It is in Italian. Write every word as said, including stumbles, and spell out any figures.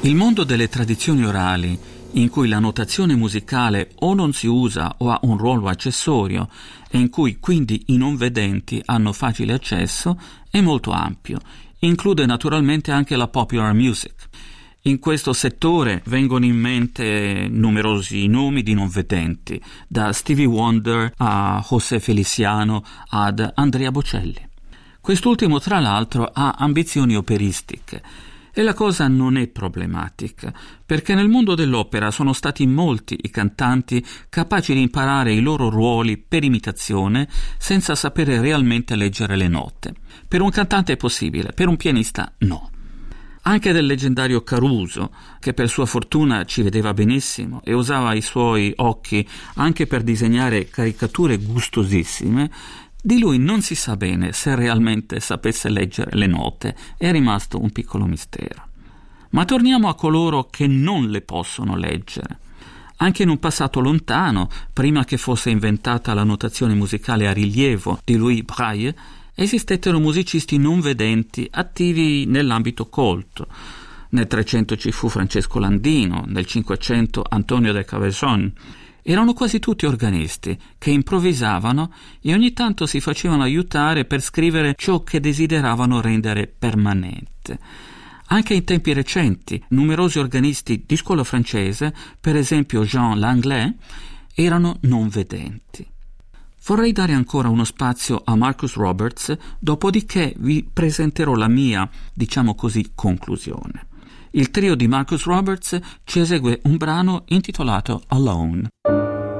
Il mondo delle tradizioni orali, in cui la notazione musicale o non si usa o ha un ruolo accessorio e in cui quindi i non vedenti hanno facile accesso, è molto ampio. Include naturalmente anche la popular music. In questo settore vengono in mente numerosi nomi di non vedenti, da Stevie Wonder a José Feliciano ad Andrea Bocelli. Quest'ultimo, tra l'altro, ha ambizioni operistiche. E la cosa non è problematica, perché nel mondo dell'opera sono stati molti i cantanti capaci di imparare i loro ruoli per imitazione senza sapere realmente leggere le note. Per un cantante è possibile, per un pianista no. Anche del leggendario Caruso, che per sua fortuna ci vedeva benissimo e usava i suoi occhi anche per disegnare caricature gustosissime, di lui non si sa bene se realmente sapesse leggere le note, è rimasto un piccolo mistero. Ma torniamo a coloro che non le possono leggere. Anche in un passato lontano, prima che fosse inventata la notazione musicale a rilievo di Louis Braille, esistettero musicisti non vedenti attivi nell'ambito colto. Nel Trecento ci fu Francesco Landino, nel Cinquecento Antonio de Cabezón. Erano quasi tutti organisti che improvvisavano e ogni tanto si facevano aiutare per scrivere ciò che desideravano rendere permanente. Anche in tempi recenti, numerosi organisti di scuola francese, per esempio Jean Langlais, erano non vedenti. Vorrei dare ancora uno spazio a Marcus Roberts, dopodiché vi presenterò la mia, diciamo così, conclusione. Il trio di Marcus Roberts ci esegue un brano intitolato Alone.